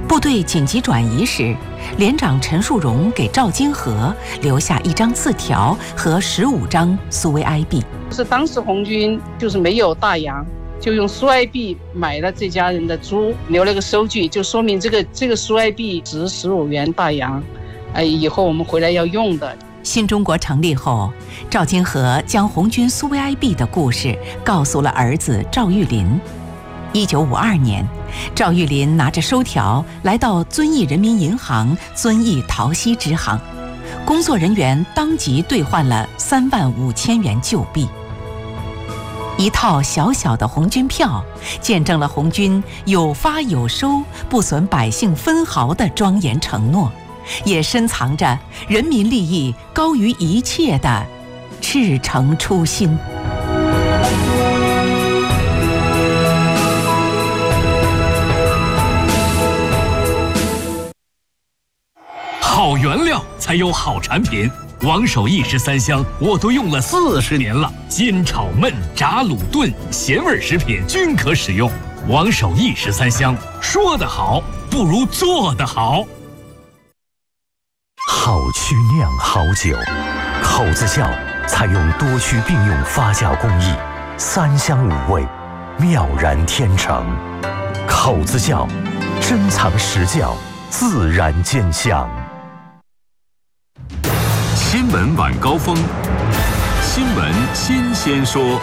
部队紧急转移时，连长陈树荣给赵金河留下1张字条和15张苏维埃币。 是当时红军就是没有大洋，就用苏埃币买了这家人的猪，留了个收据，就说明这个苏埃币值15元大洋，以后我们回来要用的。 新中国成立后，赵金河将红军苏维埃币的故事告诉了儿子赵玉林。1952年，赵玉林拿着收条来到遵义人民银行遵义桃溪支行，工作人员当即兑换了35000元旧币。一套小小的红军票，见证了红军有发有收、不损百姓分毫的庄严承诺，也深藏着人民利益高于一切的赤诚初心。 好原料才有好产品，王守义13香我都用了40年了，煎炒焖炸卤炖咸味食品均可使用。王守义13香，说得好不如做得好。 好曲酿好酒，口子窖采用多区并用发酵工艺，3香5味，妙然天成。口子窖珍藏实窖，自然见香。 新闻晚高峰，新闻新鲜说。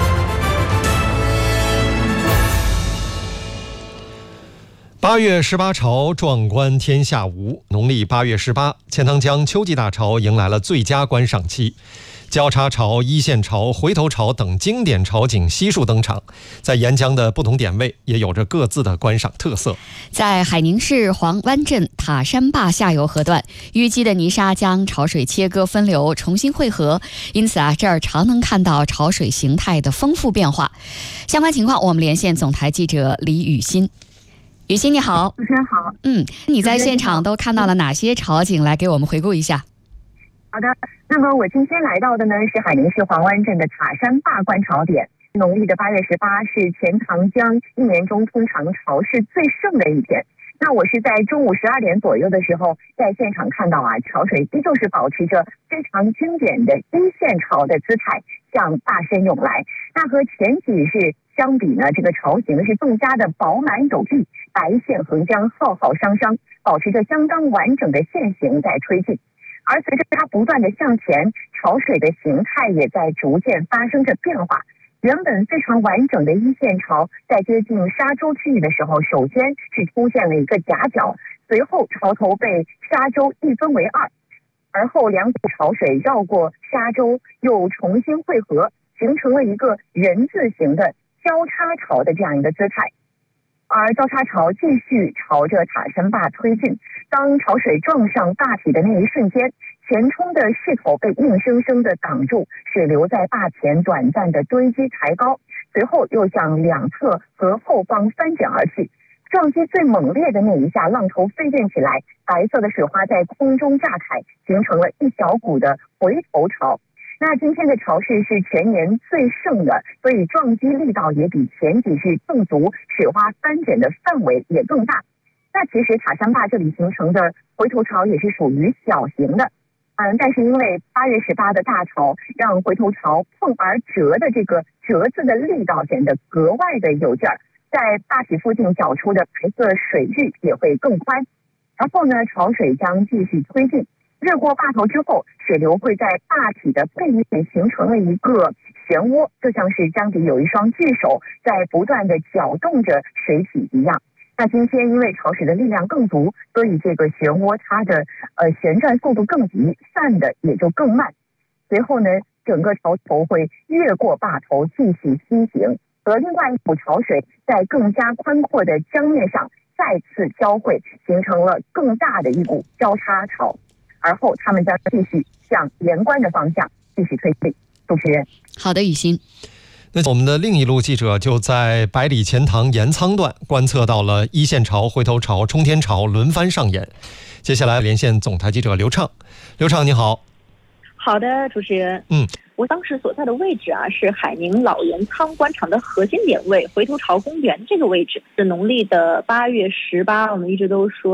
8月18朝，壮观天下无。农历8月18，钱塘江秋季大潮迎来了最佳观赏期。交叉潮、一线潮、回头潮等经典潮景悉数登场，在沿江的不同点位也有着各自的观赏特色。 在海宁市黄湾镇塔山坝下游河段，淤积的泥沙将潮水切割分流，重新汇合，因此这儿常能看到潮水形态的丰富变化。相关情况，我们连线总台记者李雨欣。雨欣你好。 主持人好。 你在现场都看到了哪些潮景？来给我们回顾一下。 好的，那么我今天来到的呢是海宁市黄湾镇的塔山坝观潮点。农历的8月18是钱塘江一年中通常潮势最盛的一天。那我是在中午12点左右的时候，在现场看到潮水依旧是保持着非常经典的一线潮的姿态向坝身涌来。那和前几日相比呢，这个潮形是更加的饱满有力，白线横江，浩浩汤汤，保持着相当完整的线形在推进。而随着它不断的向前，潮水的形态也在逐渐发生着变化。原本非常完整的一线潮，在接近沙洲区域的时候，首先是出现了一个夹角，随后潮头被沙洲一分为2，而后两股潮水绕过沙洲，又重新汇合，形成了一个人字形的交叉潮的这样一个姿态。而交叉潮继续朝着塔山坝推进，当潮水撞上坝体的那一瞬间，前冲的势头被硬生生的挡住，水流在坝前短暂的堆积抬高，随后又向两侧和后方翻卷而去。撞击最猛烈的那一下，浪头飞溅起来，白色的水花在空中炸开，形成了一小股的回头潮。那今天的潮势是全年最盛的，所以撞击力道也比前几日更足，水花翻卷的范围也更大。那其实塔山坝这里形成的回头潮也是属于小型的，但是因为8月18的大潮，让回头潮碰而折的这个折字的力道显得格外的有劲儿，在坝体附近搅出的白色水域也会更宽。然后呢，潮水将继续推进。越过坝头之后，水流会在坝体的背面形成了一个漩涡，就像是江底有一双巨手在不断的搅动着水体一样。那今天因为潮水的力量更足，所以这个漩涡它的旋转速度更急，散的也就更慢。随后呢，整个潮头会越过坝头继续西行，和另外一股潮水在更加宽阔的江面上再次交汇，形成了更大的一股交叉潮。而后他们将继续向盐关的方向继续推进。主持人， 好的，雨欣。 那我们的另一路记者就在百里钱塘盐仓段观测到了一线潮、回头潮、冲天潮轮番上演。接下来连线总台记者刘畅。刘畅你好。 好的，主持人。我当时所在的位置是海宁老盐仓官场的核心点位，回头潮公园这个位置。是农历的8月18，我们一直都说